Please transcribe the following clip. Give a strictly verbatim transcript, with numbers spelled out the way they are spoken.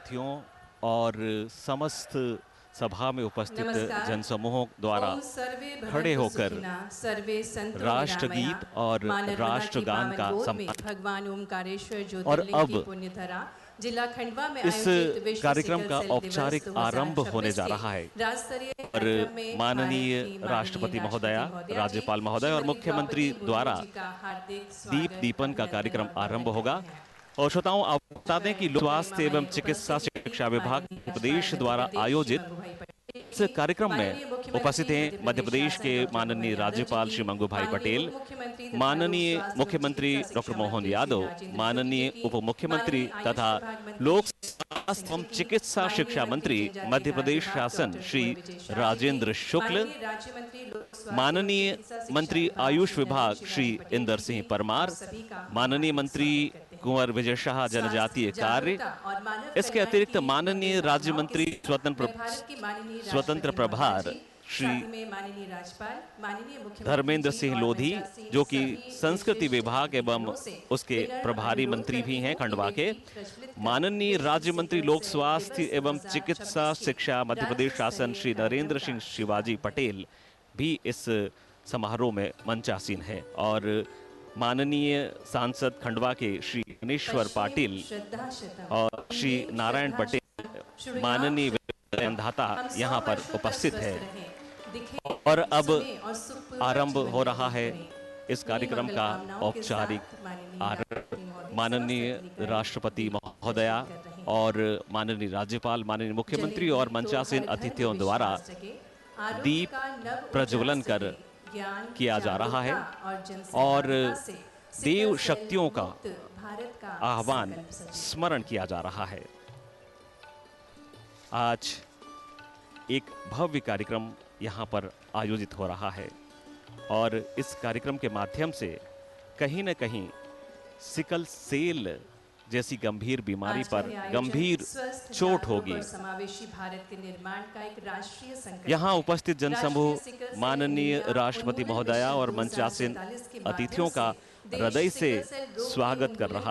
अतिथियों और समस्त सभा में उपस्थित जनसमूहों द्वारा खड़े होकर राष्ट्रगीत और राष्ट्रगान का सम्मान। भगवान ओमकारेश्वर और ज्योतिर्लिंग अब की पुण्यधरा जिला खंडवा में इस आयोजित विश्व कार्यक्रम सिकल का सेल औपचारिक दिवस आरंभ दो हज़ार होने जा छब्बीस रहा है के राज्यस्तरीय और कार्यक्रम में माननीय भारत की राष्ट्रपति महोदया, राष्ट्रपति राज्यपाल महोदय और श्रीमती मुख्यमंत्री द्रौपदी द्वारा मुर्मू जी का हार्दिक दीप स्वागत, दीपन का अभिनंदन कार्यक्रम और आरंभ बधाई होगा। है। और श्रोताओं, आप बता दें कि लोक स्वास्थ्य एवं माननीय चिकित्सा उपस्थिति शिक्षा विभाग माननीय मध्य प्रदेश द्वारा राज्यपाल आयोजित श्री मंगू भाई पटेल इस कार्यक्रम में माननीय मुख्यमंत्री उपस्थित हैं मध्य प्रदेश शासन के डॉक्टर माननीय मोहन यादव जी राज्यपाल की, श्री मंगू भाई माननीय पटेल, उपमुख्यमंत्री तथा माननीय लोक स्वास्थ्य मुख्यमंत्री एवं चिकित्सा डॉक्टर शिक्षा मोहन मंत्री यादव, श्री राजेंद्र माननीय शुक्ल जी उप मुख्यमंत्री माननीय आयुष तथा विभाग मंत्री लोक सिंह स्वास्थ्य एवं जी, चिकित्सा माननीय शिक्षा मंत्री जनजाति मध्य कार्य प्रदेश विभाग शासन डॉक्टर श्री कुंवर विजय शाह जी, राजेंद्र शुक्ल, माननीय राज्य मंत्री लोक स्वास्थ्य एवं माननीय चिकित्सा शिक्षा मंत्री विभाग आयुष श्री विभाग नरेंद्र श्री शिवाजी पटेल इंदर जी सिंह की, परमार, आप सभी का हम माननीय हार्दिक मंत्री स्वागत करते हैं। कुंवर विजय शाह जनजातीय स्वास्थ्य कार्य, जागरूकता और मानव इसके कल्याण अतिरिक्त की माननीय भव्य राज्य भावनाओं मंत्री के साथ स्वतंत्र मैं भारत की माननीय स्वतंत्र राष्ट्रपति प्रभार महोदया जी, श्री साथ में माननीय राज्यपाल, माननीय मुख्यमंत्री धर्मेंद्र जी सिंह और लोधी, महिला सिंह जो कि सभी संस्कृति विशिष्ट विभाग एवं अतिथियों से उसके विनम्र प्रभारी अनुरोध मंत्री भी करती हैं हूँ कि खंडवा वे के, गीत प्रज्वलित कर माननीय विश्व राज्य मंत्री सिकल लोक सेल स्वास्थ्य दिवस एवं दो हज़ार चिकित्सा छब्बीस के शिक्षा मध्य प्रदेश शासन राज्य श्री स्तरीय नरेंद्र कार्यक्रम सिंह का शिवाजी शुभारंभ पटेल भी इस समारोह में मंचासीन है। और माननीय सांसद खंडवा के श्री गणेश्वर पाटिल और श्री नारायण पटेल, माननीय विधाता यहाँ पर उपस्थित है। और अब आरंभ हो रहा है इस कार्यक्रम का औपचारिक आरंभ। माननीय राष्ट्रपति महोदया और माननीय राज्यपाल, माननीय मुख्यमंत्री और मंचासीन अतिथियों द्वारा दीप प्रज्वलन कर किया जा रहा है और देव शक्तियों का आह्वान स्मरण किया जा रहा है। आज एक भव्य कार्यक्रम यहाँ पर आयोजित हो रहा है और इस कार्यक्रम के माध्यम से कहीं न कहीं सिकल सेल जैसी गंभीर बीमारी पर गंभीर चोट होगी। यहाँ उपस्थित जनसमूह माननीय राष्ट्रपति महोदया और मंचासीन अतिथियों का हृदय से स्वागत कर रहा